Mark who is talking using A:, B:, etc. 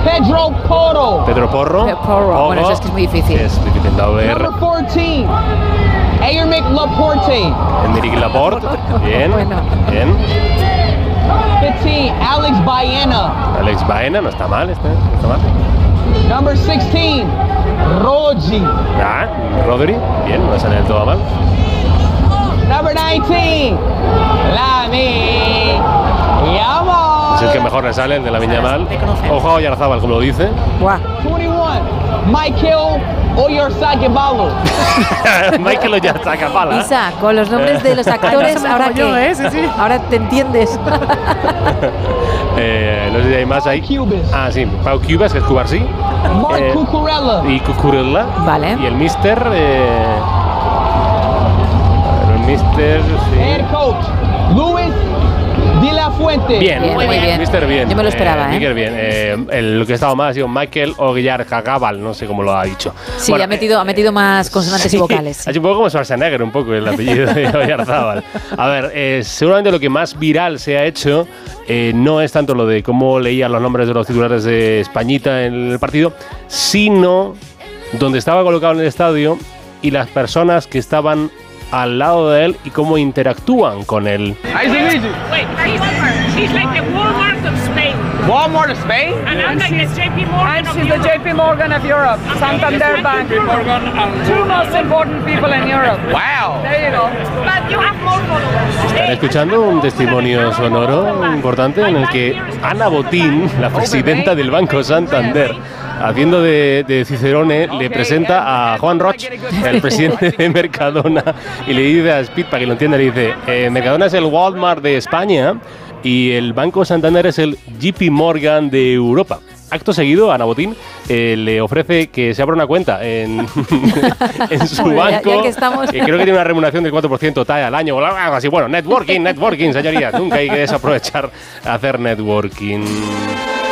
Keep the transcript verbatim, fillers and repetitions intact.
A: Pedro Porro.
B: Pedro Porro.
C: Pedro Porro. Bueno, eso es que es muy difícil.
B: Es difícil. Doble R.
A: Number fourteen. Aymeric Laporte.
B: Aymeric Laporte. Bien.
C: Bueno.
B: Bien.
A: fifteen. Alex Baena.
B: Alex Baena, no está mal este. No está mal.
A: Number sixteen. Rodri.
B: Ah, Rodri. Bien, no sale del todo mal.
A: Number nineteen. Lamine Yamal.
B: Es el que mejor le sale, el de la Viña Mal. Ojo a Oyarzábal, como lo dice.
C: Buah.
A: twenty-one. Michael Oyarzabal.
B: Michael Oyarzabal.
C: Isa, con los nombres de los actores, ahora
D: yo,
C: qué?
D: ¿eh? Sí, sí.
C: Ahora te entiendes.
B: eh, no sé si hay más ahí.
A: Cubas.
B: Ah, sí, Pau Cubas, que es Cubarsí.
A: Mark
B: Eh,
A: Cucurella.
B: Y Cucurella.
C: Vale.
B: Y el Mister. Eh, a ver, el Mister.
A: Head
B: Sí.
A: coach Luis de la Fuente.
B: Bien,
C: Bien, muy bien.
B: Mister bien.
C: Yo me lo esperaba, ¿eh?
B: Mikel bien. Eh, el que estaba mal ha sido Michael Oyarzabal, no sé cómo lo ha dicho.
C: Sí,
B: Bueno,
C: ha, metido, ha metido más consonantes
B: sí,
C: y vocales.
B: Ha hecho un poco como Schwarzenegger, un poco el apellido de Oyarzabal. A ver, eh, seguramente lo que más viral se ha hecho eh, no es tanto lo de cómo leían los nombres de los titulares de Españita en el partido, sino donde estaba colocado en el estadio y las personas que estaban al lado de él y cómo interactúan con él.
A: Nice to meet you.
E: Wait, he's, he's like the Walmart of Spain.
A: Walmart of Spain?
E: And I'm like the J P Morgan
F: And
E: of
F: she's the
E: Europe.
F: J P Morgan of Europe, Santander Bank. Two most important people in Europe.
A: Wow.
F: There you go.
E: But you have more followers.
B: Están escuchando un testimonio sonoro importante en el que Ana Botín, la presidenta del Banco Santander, haciendo de, de Cicerone, le presenta a Juan Roch, el presidente de Mercadona, y le dice a Speed, para que lo entienda, le dice, eh, Mercadona es el Walmart de España y el Banco Santander es el J P Morgan de Europa. Acto seguido, Ana Botín eh, le ofrece que se abra una cuenta en, en su
C: Joder, ya-
B: banco.
C: ya que estamos.
B: Que creo que tiene una remuneración del cuatro por ciento tal al año o algo así. Bueno, networking, networking, señorías. Nunca hay que desaprovechar hacer networking.